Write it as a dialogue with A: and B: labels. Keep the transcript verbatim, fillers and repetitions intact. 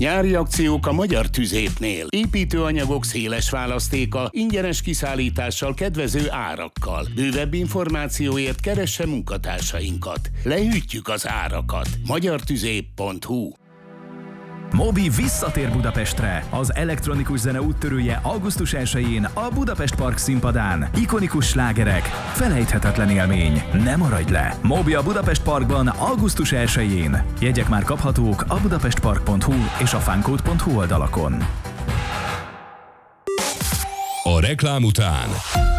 A: Nyári akciók a Magyar Tüzépnél. Építőanyagok széles választéka, ingyenes kiszállítással, kedvező árakkal. Bővebb információért keresse munkatársainkat. Lehűtjük az árakat. magyartüzép pont hu.
B: Mobi visszatér Budapestre. Az elektronikus zene úttörője augusztus elsején a Budapest Park színpadán. Ikonikus slágerek, felejthetetlen élmény. Ne maradj le! Mobi a Budapest Parkban augusztus elsején. Jegyek már kaphatók a budapestpark pont hu és a funcode pont hu oldalakon.
C: A reklám után